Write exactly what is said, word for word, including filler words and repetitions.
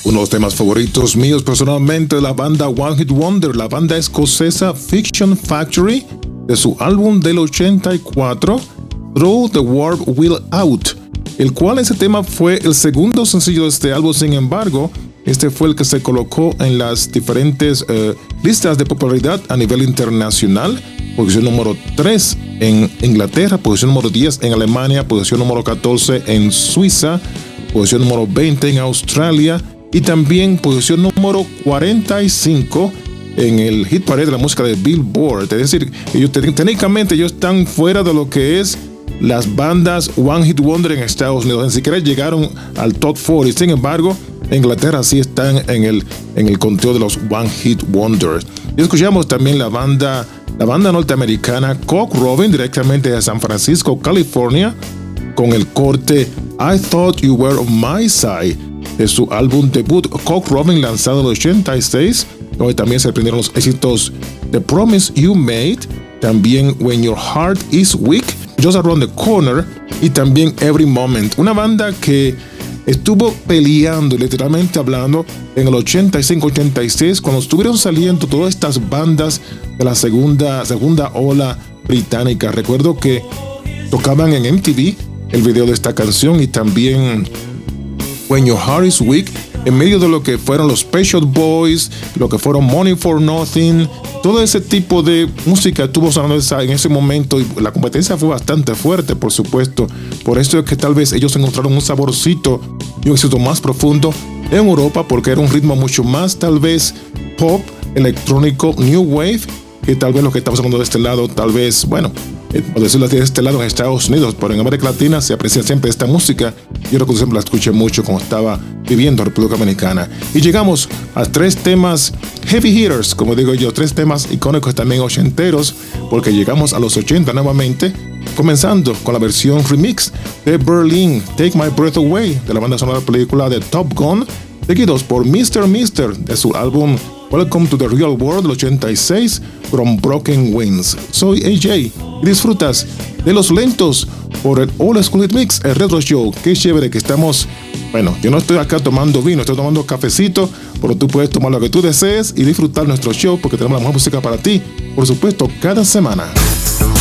Uno de los temas favoritos míos personalmente de la banda One Hit Wonder, la banda escocesa Fiction Factory, de su álbum del ochenta y cuatro, Throw the Warp Wheel Out, el cual ese tema fue el segundo sencillo de este álbum. Sin embargo, este fue el que se colocó en las diferentes uh, listas de popularidad a nivel internacional. Posición número tres en Inglaterra, posición número diez en Alemania, posición número catorce en Suiza, posición número veinte en Australia y también posición número cuarenta y cinco en el hit parade de la música de Billboard. Es decir, ellos técnicamente ellos están fuera de lo que es las bandas One Hit Wonder en Estados Unidos. Ni siquiera llegaron al top cuarenta. Sin embargo, en Inglaterra sí están en el, en el conteo de los One Hit Wonders. Y escuchamos también la banda, la banda norteamericana Cock Robin, directamente de San Francisco, California, con el corte I Thought You Were on My Side de su álbum debut Cock Robin, lanzado en el ochenta y seis, donde también se aprendieron los éxitos The Promise You Made, también When Your Heart Is Weak, Just Around the Corner y también Every Moment. Una banda que estuvo peleando, literalmente hablando, en el ochenta y cinco ochenta y seis, cuando estuvieron saliendo todas estas bandas de la segunda, segunda ola británica. Recuerdo que tocaban en M T V el video de esta canción y también When Your Heart Is Weak, en medio de lo que fueron los Pet Shop Boys, lo que fueron Money for Nothing, todo ese tipo de música estuvo sonando en ese momento y la competencia fue bastante fuerte, por supuesto. Por eso es que tal vez ellos encontraron un saborcito y un éxito más profundo en Europa, porque era un ritmo mucho más tal vez pop, electrónico, new wave, que tal vez lo que estamos hablando de este lado, tal vez, bueno, por decirlo así, de este lado en Estados Unidos, pero en América Latina se aprecia siempre esta música. Yo recuerdo siempre la escuché mucho cuando estaba viviendo en República Dominicana. Y llegamos a tres temas heavy hitters, como digo yo, tres temas icónicos también ochenteros, porque llegamos a los ochenta nuevamente, comenzando con la versión remix de Berlin, Take My Breath Away, de la banda sonora de la película de Top Gun, seguidos por mister mister de su álbum Welcome to the Real World del ochenta y seis, From Broken Wings. Soy A J y disfrutas de los lentos por el Old School Hit Mix, el Retro Show. Qué chévere que estamos. Bueno, yo no estoy acá tomando vino, estoy tomando cafecito, pero tú puedes tomar lo que tú desees y disfrutar nuestro show, porque tenemos la mejor música para ti, por supuesto, cada semana.